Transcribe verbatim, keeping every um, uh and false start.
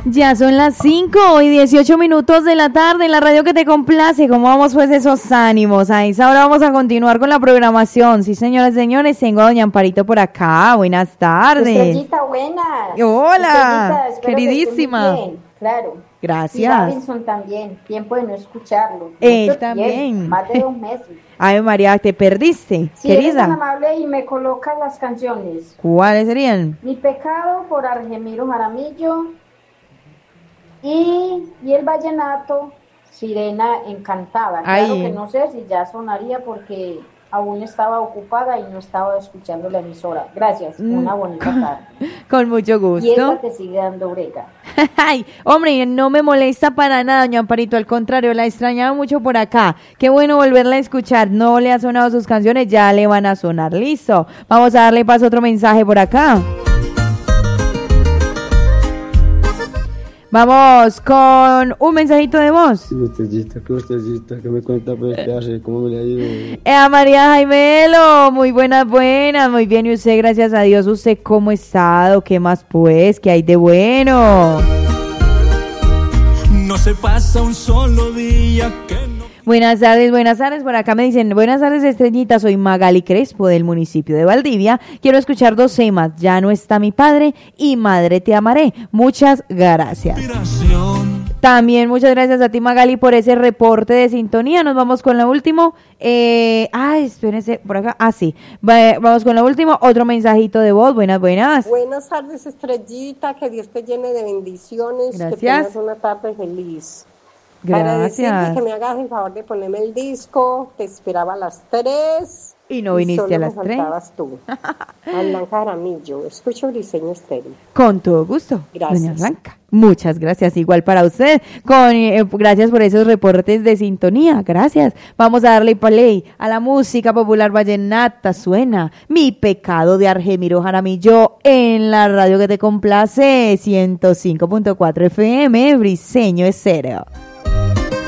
Ya son las cinco y dieciocho minutos de la tarde en la radio que te complace. ¿Cómo vamos pues esos ánimos? A esa hora vamos a continuar con la programación. Sí, señoras y señores, tengo a doña Amparito por acá. Buenas tardes. Estrellita, buenas. Hola, Estrellita, queridísima. Bien, claro. Gracias. Y Davinson también. Tiempo de no escucharlo. Él Mucho también. tiempo, más de dos meses. Ay, María, ¿te perdiste, Si eres querida? tan amable y me colocas las canciones. ¿Cuáles serían? Mi pecado por Argemiro Jaramillo y, y el vallenato Sirena Encantada. Claro Ay. que no sé si ya sonaría porque aún estaba ocupada y no estaba escuchando la emisora. Gracias, una bonita tarde. Con mucho Y esta gusto. te sigue dando brega. Ay, hombre, no me molesta para nada, doña Amparito, al contrario, la extrañaba mucho por acá. Qué bueno volverla a escuchar. No le ha sonado sus canciones, ya le van a sonar. Listo. Vamos a darle paso a otro mensaje por acá. Vamos con un mensajito de voz. Sí, Estrellita, ¿qué Estrellita? ¿Qué me cuenta pues qué hace? ¿Cómo me le ha ido? Eh, a María Jaimelo, muy buenas, buenas, muy bien. Y usted, gracias a Dios, ¿usted cómo ha estado? ¿Qué más pues? ¿Qué hay de bueno? No se pasa un solo día que no... Buenas tardes, buenas tardes. Por acá me dicen, buenas tardes, Estrellita. Soy Magali Crespo del municipio de Valdivia. Quiero escuchar dos temas. Ya no está mi padre y Madre te amaré. Muchas gracias. Inspiración. También muchas gracias a ti, Magali, por ese reporte de sintonía. Nos vamos con la última. Eh, ay, espérense, por acá. Ah, sí. Va- vamos con la última. Otro mensajito de voz. Buenas, buenas. Buenas tardes, Estrellita, que Dios te llene de bendiciones, Gracias. que tengas una tarde feliz. Para decirte Gracias. que me hagas el favor de ponerme el disco, te esperaba a las tres. Y no viniste solo a las me tres. faltabas tú. A Blanca Jaramillo, escucho Briseño Estéreo. Con todo gusto, Gracias. doña Blanca. Muchas gracias, igual para usted. Con, eh, gracias por esos reportes de sintonía, gracias. Vamos a darle play a la música popular vallenata. Suena Mi pecado de Argemiro Jaramillo en la radio que te complace, ciento cinco punto cuatro F M, Briseño Estéreo.